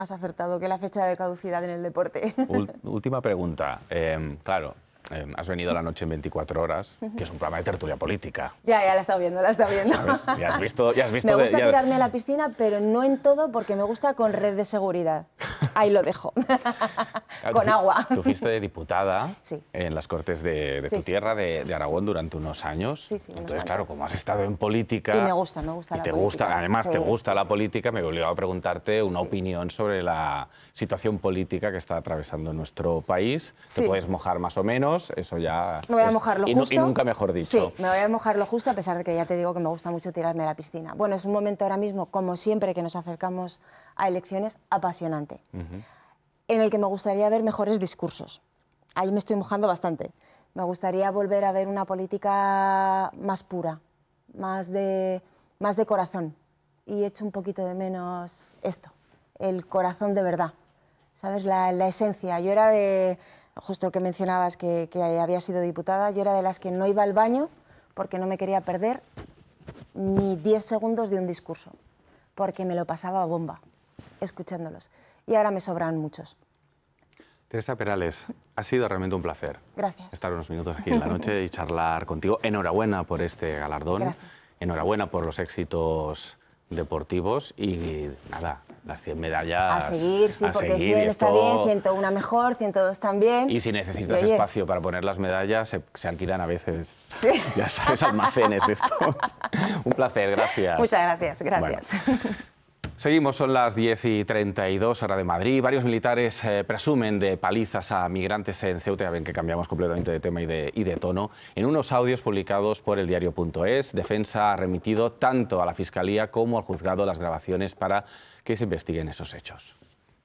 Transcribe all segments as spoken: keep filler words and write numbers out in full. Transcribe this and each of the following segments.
Has acertado que la fecha de caducidad en el deporte. Última pregunta. Eh, claro, eh, has venido a La Noche en veinticuatro horas, que es un programa de tertulia política. Ya, ya la he estado viendo, la he estado viendo. ¿Sabes? Ya has visto, ya has visto me gusta de, ya... tirarme a la piscina, pero no en todo, porque me gusta con red de seguridad. Ahí lo dejo. Con tú, agua. Tú fuiste diputada sí. en las Cortes de, de sí, tu sí, tierra, sí, de, de Aragón, sí, durante unos años. Sí, sí, Entonces, unos claro, años. como has estado en política... Y me gusta, me gusta y la te política. Gusta, además, sí, te gusta sí, la sí, política, sí, me he obligado a preguntarte una sí. opinión sobre la situación política que está atravesando nuestro país. Sí. Te puedes mojar más o menos, eso ya... Me voy a es, mojar lo y, justo. Y nunca mejor dicho. Sí, me voy a mojar lo justo, a pesar de que ya te digo que me gusta mucho tirarme a la piscina. Bueno, es un momento ahora mismo, como siempre que nos acercamos a elecciones, apasionante. Uh-huh. En el que me gustaría ver mejores discursos. Ahí me estoy mojando bastante. Me gustaría volver a ver una política más pura, más de, más de corazón. Y echo un poquito de menos esto, el corazón de verdad, ¿sabes? La, la esencia. Yo era de, justo que mencionabas que, que había sido diputada, yo era de las que no iba al baño porque no me quería perder ni diez segundos de un discurso, porque me lo pasaba a bomba, escuchándolos. Y ahora me sobran muchos. Teresa Perales, ha sido realmente un placer. Gracias. Estar unos minutos aquí en La Noche y charlar contigo. Enhorabuena por este galardón. Gracias. Enhorabuena por los éxitos deportivos y nada, las cien medallas. A seguir, sí, a porque seguir, cien esto... está bien, ciento uno mejor, ciento dos también. Y si necesitas y, espacio para poner las medallas, se, se alquilan a veces, sí. ya sabes, almacenes de estos. Un placer, gracias. Muchas gracias, gracias. Bueno. Seguimos, son las diez y treinta y dos, hora de Madrid. Varios militares eh, presumen de palizas a migrantes en Ceuta. Ya ven que cambiamos completamente de tema y de, y de tono. En unos audios publicados por el diario punto es, Defensa ha remitido tanto a la Fiscalía como al juzgado las grabaciones para que se investiguen esos hechos.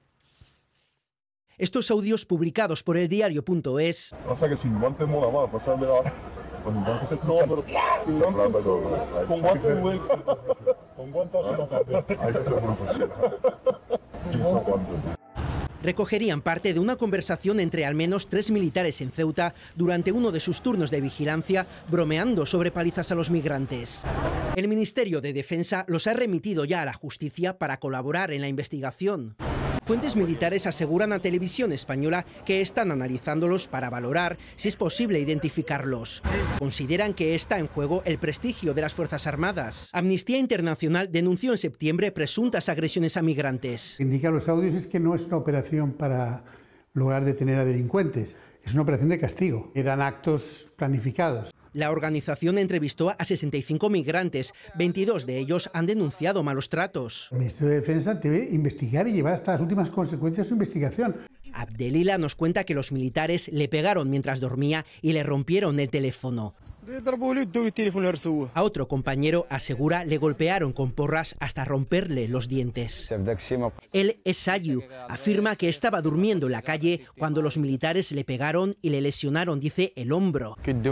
Estos audios publicados por el diario punto es... Pasa que sin guantes mola más, pasarme la... Con guantes se escucha... Con guantes muy... Con guantes no cambia. Hay que ser profesional. Recogerían parte de una conversación entre al menos tres militares en Ceuta durante uno de sus turnos de vigilancia, bromeando sobre palizas a los migrantes. El Ministerio de Defensa los ha remitido ya a la justicia para colaborar en la investigación. Fuentes militares aseguran a Televisión Española que están analizándolos para valorar si es posible identificarlos. Consideran que está en juego el prestigio de las Fuerzas Armadas. Amnistía Internacional denunció en septiembre presuntas agresiones a migrantes. Lo que indican los audios es que no es una operación para lograr detener a delincuentes, es una operación de castigo. Eran actos planificados. La organización entrevistó a sesenta y cinco migrantes, veintidós de ellos han denunciado malos tratos. El Ministerio de Defensa debe investigar y llevar hasta las últimas consecuencias su investigación. Abdelila nos cuenta que los militares le pegaron mientras dormía y le rompieron el teléfono. A otro compañero asegura le golpearon con porras hasta romperle los dientes. Él es Sayu, afirma que estaba durmiendo en la calle cuando los militares le pegaron y le lesionaron, dice, el hombro.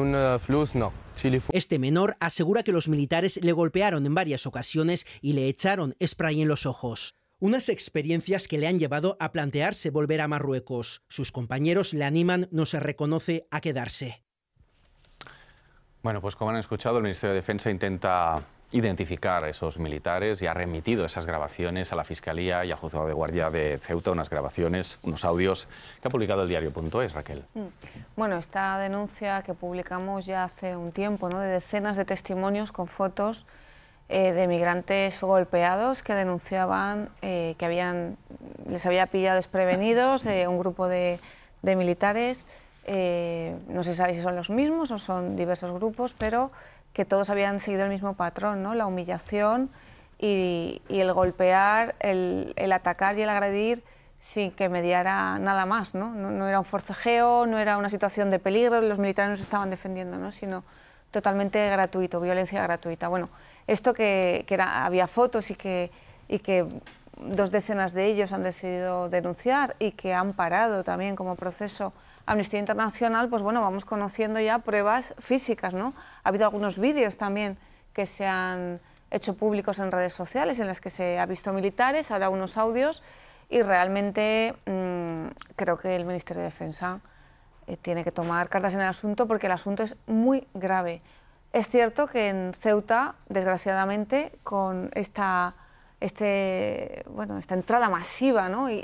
Este menor asegura que los militares le golpearon en varias ocasiones y le echaron spray en los ojos. Unas experiencias que le han llevado a plantearse volver a Marruecos. Sus compañeros le animan, no se reconoce, a quedarse. Bueno, pues como han escuchado, el Ministerio de Defensa intenta identificar a esos militares y ha remitido esas grabaciones a la Fiscalía y al Juzgado de Guardia de Ceuta, unas grabaciones, unos audios que ha publicado el diario punto es, Raquel. Bueno, esta denuncia que publicamos ya hace un tiempo, ¿no?, de decenas de testimonios con fotos eh, de migrantes golpeados que denunciaban eh, que habían, les había pillado desprevenidos eh, un grupo de, de militares. Eh, no se sabe si son los mismos o son diversos grupos, pero que todos habían seguido el mismo patrón, ¿no? La humillación y, y el golpear, el, el atacar y el agredir sin que mediara nada más, ¿no? No, no era un forcejeo, no era una situación de peligro, los militares no se estaban defendiendo, ¿no?, sino totalmente gratuito, violencia gratuita. Bueno, esto que, que era, había fotos y que, y que dos decenas de ellos han decidido denunciar y que han parado también como proceso Amnistía Internacional, pues bueno, vamos conociendo ya pruebas físicas, ¿no? Ha habido algunos vídeos también que se han hecho públicos en redes sociales en las que se ha visto militares, ahora unos audios, y realmente mmm, creo que el Ministerio de Defensa eh, tiene que tomar cartas en el asunto porque el asunto es muy grave. Es cierto que en Ceuta, desgraciadamente, con esta este, bueno, esta entrada masiva, ¿no? y,